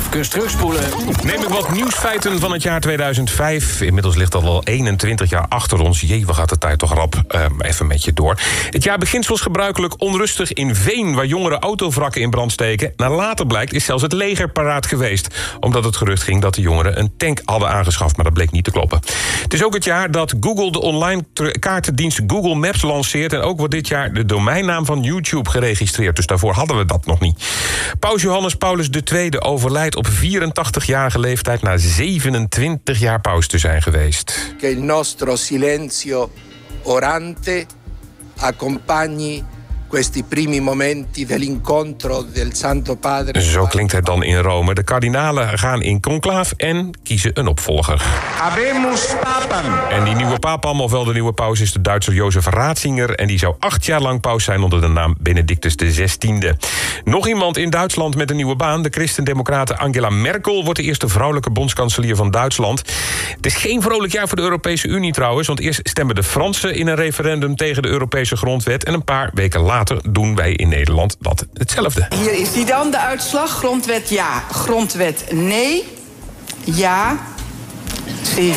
Even terugspoelen. Neem ik wat nieuwsfeiten van het jaar 2005. Inmiddels ligt dat al 21 jaar achter ons. Jee, wat gaat de tijd toch rap. Even met je door. Het jaar begint zoals gebruikelijk onrustig in Veen, waar jongeren autovrakken in brand steken. Naar later blijkt is zelfs het leger paraat geweest, omdat het gerucht ging dat de jongeren een tank hadden aangeschaft. Maar dat bleek niet te kloppen. Het is ook het jaar dat Google de online kaartendienst Google Maps lanceert. En ook wordt dit jaar de domeinnaam van YouTube geregistreerd. Dus daarvoor hadden we dat nog niet. Paus Johannes Paulus II overlijdt op 84-jarige leeftijd na 27 jaar paus te zijn geweest. Che il nostro silenzio orante accompagni questi primi momenti dell'incontro del Santo Padre. Zo klinkt het dan in Rome. De kardinalen gaan in conclaaf en kiezen een opvolger. Habemus papam. En die nieuwe papam, ofwel de nieuwe paus, is de Duitser Jozef Ratzinger. En die zou 8 jaar lang paus zijn onder de naam Benedictus XVI. Nog iemand in Duitsland met een nieuwe baan. De christendemocrate Angela Merkel wordt de eerste vrouwelijke bondskanselier van Duitsland. Het is geen vrolijk jaar voor de Europese Unie trouwens. Want eerst stemmen de Fransen in een referendum tegen de Europese grondwet. En een paar weken later doen wij in Nederland dat hetzelfde. Hier is die dan, de uitslag. Grondwet ja, grondwet nee. Ja, 37%, nee, 63%.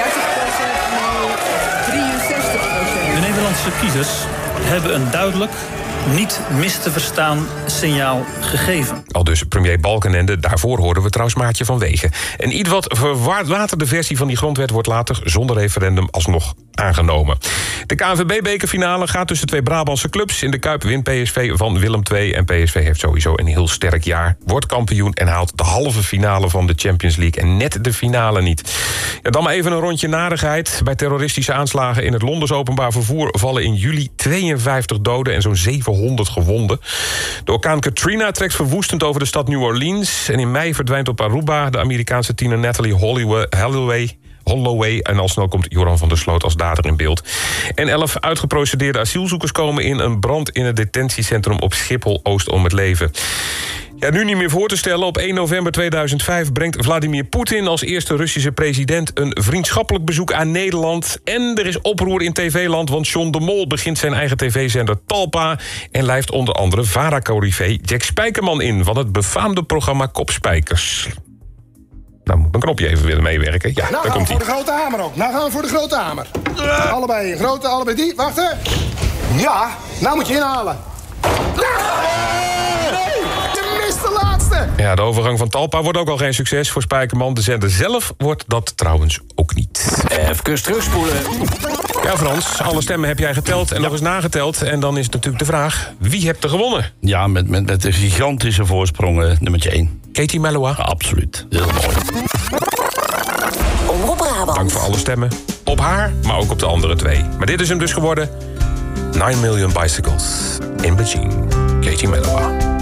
De Nederlandse kiezers hebben een duidelijk, niet mis te verstaan signaal gegeven. Aldus premier Balkenende, daarvoor hoorden we trouwens Maartje van Wegen. Een iets wat verwaterde versie van die grondwet wordt later zonder referendum alsnog aangenomen. De KNVB-bekerfinale gaat tussen twee Brabantse clubs. In de Kuip wint PSV van Willem II. En PSV heeft sowieso een heel sterk jaar. Wordt kampioen en haalt de halve finale van de Champions League. En net de finale niet. Ja, dan maar even een rondje narigheid. Bij terroristische aanslagen in het Londens openbaar vervoer vallen in juli 52 doden en zo'n 700 gewonden. De orkaan Katrina trekt verwoestend over de stad New Orleans. En in mei verdwijnt op Aruba de Amerikaanse tiener Natalie Holloway. En al snel komt Joran van der Sloot als dader in beeld. En 11 uitgeprocedeerde asielzoekers komen in een brand in het detentiecentrum op Schiphol-Oost om het leven. Ja, nu niet meer voor te stellen. Op 1 november 2005 brengt Vladimir Poetin als eerste Russische president een vriendschappelijk bezoek aan Nederland. En er is oproer in tv-land, want John de Mol begint zijn eigen tv-zender Talpa en lijft onder andere VARA-corrivé Jack Spijkerman in van het befaamde programma Kopspijkers. Nou, moet mijn knopje even willen meewerken. Ja, daar komt hij. Nou gaan we voor de grote hamer ook. Nou gaan we voor de grote hamer. Allebei grote, allebei die. Wachten. Ja, nou moet je inhalen. Nee, je mist de laatste. Ja, de overgang van Talpa wordt ook al geen succes voor Spijkerman. De zender zelf wordt dat trouwens ook niet. Even terugspoelen. Ja, Frans, alle stemmen heb jij geteld en nog eens nageteld. En dan is natuurlijk de vraag, wie hebt er gewonnen? Ja, met de gigantische voorsprong nummertje 1. Katie Melua? Ja, absoluut, heel mooi. Omroep Brabant. Dank voor alle stemmen. Op haar, maar ook op de andere 2. Maar dit is hem dus geworden. 9 Million Bicycles in Beijing. Katie Melua.